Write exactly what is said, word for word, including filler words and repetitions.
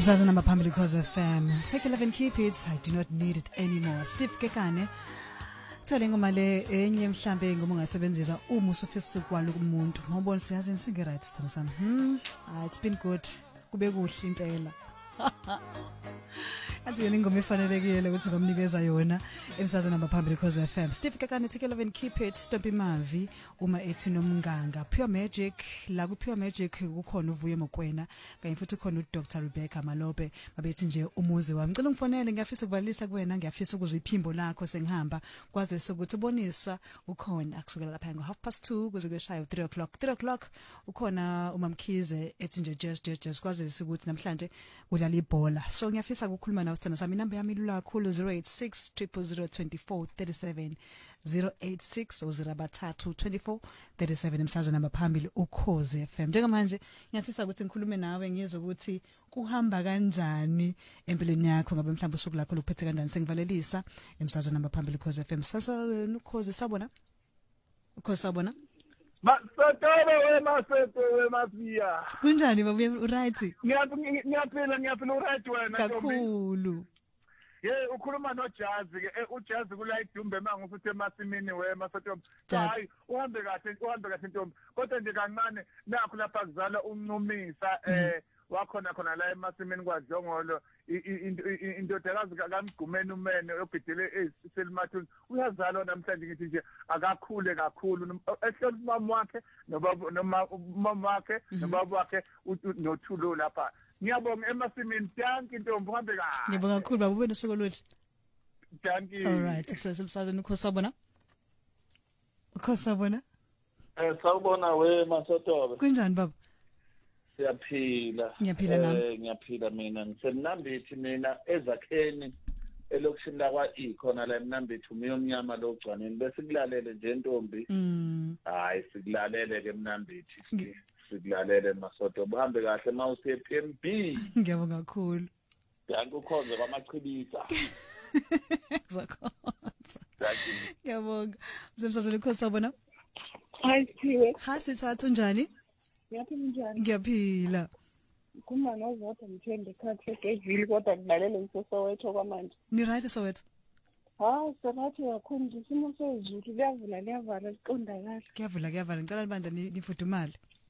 Umsazana maphambili Cause F M. Take eleven, keep it. I do not need it anymore. Steve Kekane. Kuthole ngoma le enye mhlambe ngoma ungasebenzisa uma usufisa ukwala kumuntu. Ngobona siyazi singe right sithana sami. Hmm. Ah, it's been good. Kube kuhle impela. Athi yena ingoma efanelekile ukuthi ngamnikeza yona emsazweni maphambili Cause F M. Steve Kekane, take eleven, keep it. Stop imavi uma ethi nomnganga. Pure Magic, la ku Pure Magic kukhona uvuye mokwena kanye futhi ukhona u Doctor Rebecca Malope babethi nje umuzi wami. Ngicela ungifonele, ngiyafisa ukubalisa kuwena, ngiyafisa ukuzwa iphimbo lakho sengihamba kwaze sokuthi uboniswa ukhona akusukela lapha ngo half past two kuze kushaya three o'clock. three o'clock ukhona uMamkhize ethi nje just just just kwaze ukuthi namhlanje kudlala ibhola. So ngiyafisa ukukhuluma nawe sithana sami. Inamba yami ilula kakhulu zero eight six zero zero zero two four three seven zero eight six zero bathathu two four three seven emsazweni maphambili uKhozi F M. Njengamanje ngiyafisa ukuthi ngikhulume nawe ngizwe ukuthi kuhamba kanjani empilweni yakho, ngabe mhlawumbe usuku lakho luphethe kanjani. Sengivalelisa emsazweni maphambili Ukhozi F M. Sasa uKhozi sabona? Ukhozi sabona? Masataba we maseto we masiya. Kunjani babuye uright? Ngiyaphila ngiyaphila uright wena kakhulu. Ye ukhuluma no Jazz ke uJazz kula idumbe manje ufuthi emasimini we maseto. Hayi uhambe kahle uhambe kahle ntombi. Kodwa nje kancane nakho lapha kuzala uncumisa eh wakhona khona la emasimini kwaDlongolo indodakazi kaMgumeni umene ogidile eSelimathuni uyazalwa namhlanje ngithi nje akakhule kakhulu ehleli umama wakhe nobaba noma umama wakhe nobaba wakhe noThulo lapha. Ngiyabonga emasimini tanki ntombi uhambe kahle. Ngiyabonga kakhulu baba, ube nosuku oluhle. Tanki. All right, kusesemsazweni Ukhozi sabona? Ukhozi sabona? Eh sawubona we Masotobe. Kunjani baba? Siyaphila. Ngiyaphila nami. Eh ngiyaphila mina ngisemnambithi mina ezakheni elokushini lakwa ikhona la emnambithi umnyama lo gcaneni bese kulalele nje ntombi. Mm. Hayi sikulalele ke emnambithi. Sikulalele Masotobe uhambe kahle mawusiye P M B. Ngiyabonga kakhulu. Yangu ukhonze kwamachibisa. Zakhonza. Ngiyabonga. Usemsazweni Ukhozi sabona? Hayi Thiwe. Ha sithathu njani? Ngiyaphila njani? Ngiyaphila. Kuma nozodwa ngithembe ekhathi egevili kodwa kubalele ngisosowetho kwamanje. Ni right Soweto? Ha, sabathi kakhulu isimo sezulu liyavula liyavala liqonda kahle. Kuyavula kuyavula ngicela libandla nifudumale.